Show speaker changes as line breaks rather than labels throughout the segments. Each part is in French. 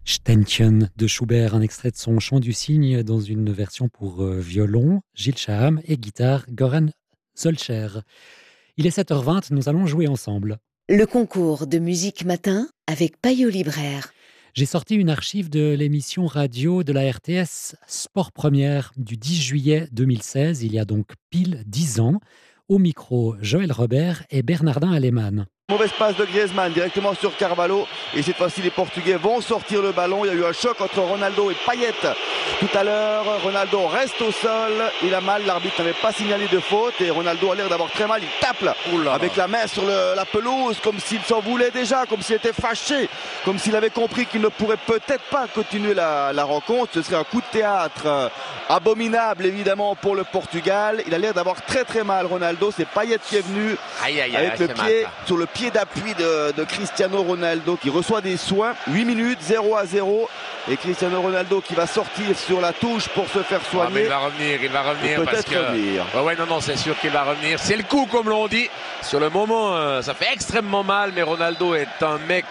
Ständchen de Schubert, un extrait de son Chant du cygne dans une version pour violon, Gilles Chaham et guitare, Goran Zolcher. Il est 7h20, nous allons jouer ensemble.
Le concours de musique matin avec Payot Libraire.
J'ai sorti une archive de l'émission radio de la RTS Sport Première du 10 juillet 2016, il y a donc pile 10 ans. Au micro, Joël Robert et Bernardin Alemann.
Mauvaise passe de Griezmann directement sur Carvalho et cette fois-ci les Portugais vont sortir le ballon. Il y a eu un choc entre Ronaldo et Payet tout à l'heure. Ronaldo reste au sol, il a mal, l'arbitre n'avait pas signalé de faute et Ronaldo a l'air d'avoir très mal. Il tape là, avec la main sur la pelouse comme s'il s'en voulait déjà, comme s'il était fâché, comme s'il avait compris qu'il ne pourrait peut-être pas continuer la rencontre. Ce serait un coup de théâtre abominable évidemment pour le Portugal. Il a l'air d'avoir très très mal Ronaldo. C'est Payet qui est venu avec le pied sur le pied d'appui de Cristiano Ronaldo qui reçoit des soins. 8 minutes, 0-0 et Cristiano Ronaldo qui va sortir sur la touche pour se faire soigner.
Mais il va revenir parce que revenir. Non, c'est sûr qu'il va revenir. C'est le coup comme l'on dit. Sur le moment, ça fait extrêmement mal, mais Ronaldo est un mec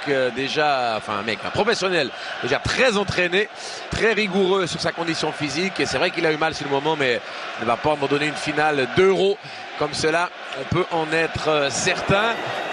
un professionnel, déjà très entraîné, très rigoureux sur sa condition physique et c'est vrai qu'il a eu mal sur le moment, mais il ne va pas abandonner une finale d'Euro comme cela, on peut en être certain.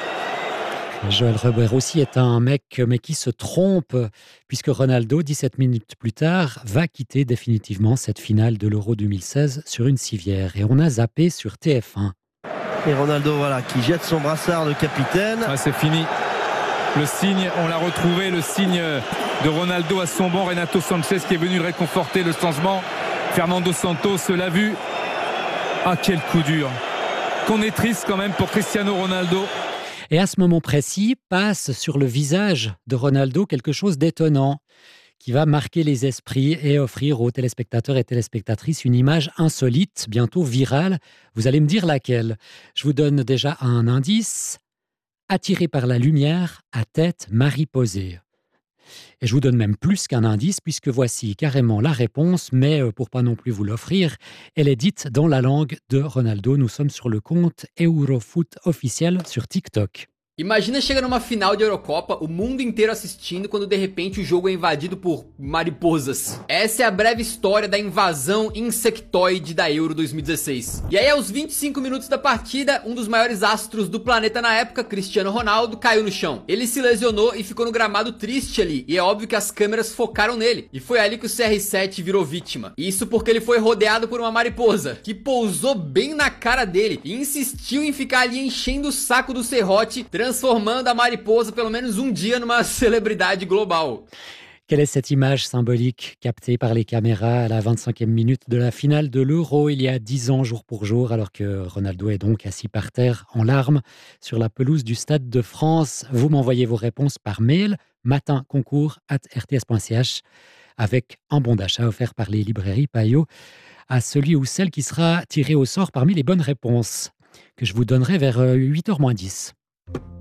Joël Robert aussi est un mec mais qui se trompe puisque Ronaldo, 17 minutes plus tard, va quitter définitivement cette finale de l'Euro 2016 sur une civière. Et on a zappé sur TF1.
Et Ronaldo qui jette son brassard de capitaine.
C'est fini. Le signe, on l'a retrouvé, le signe de Ronaldo à son banc. Renato Sanchez qui est venu réconforter le changement. Fernando Santos l'a vu. Quel coup dur. Qu'on est triste quand même pour Cristiano Ronaldo.
Et à ce moment précis, passe sur le visage de Ronaldo quelque chose d'étonnant qui va marquer les esprits et offrir aux téléspectateurs et téléspectatrices une image insolite, bientôt virale. Vous allez me dire laquelle. Je vous donne déjà un indice. Attiré par la lumière, à tête mariposée. Et je vous donne même plus qu'un indice puisque voici carrément la réponse, mais pour pas non plus vous l'offrir, elle est dite dans la langue de Ronaldo. Nous sommes sur le compte Eurofoot officiel sur TikTok.
Imagina chegar numa final de Eurocopa, o mundo inteiro assistindo quando de repente o jogo é invadido por mariposas. Essa é a breve história da invasão insectoide da Euro 2016. E aí aos 25 minutos da partida, um dos maiores astros do planeta na época, Cristiano Ronaldo, caiu no chão. Ele se lesionou e ficou no gramado triste ali, e é óbvio que as câmeras focaram nele. E foi ali que o CR7 virou vítima. Isso porque ele foi rodeado por uma mariposa, que pousou bem na cara dele e insistiu em ficar ali enchendo o saco do serrote, transformando a mariposa pelo menos dia numa célébrité globale.
Quelle est cette image symbolique captée par les caméras à la 25e minute de la finale de l'Euro il y a 10 ans jour pour jour, alors que Ronaldo est donc assis par terre en larmes sur la pelouse du Stade de France? Vous m'envoyez vos réponses par mail matinconcours@rts.ch avec un bon d'achat offert par les librairies Payot à celui ou celle qui sera tiré au sort parmi les bonnes réponses que je vous donnerai vers 8h moins 10.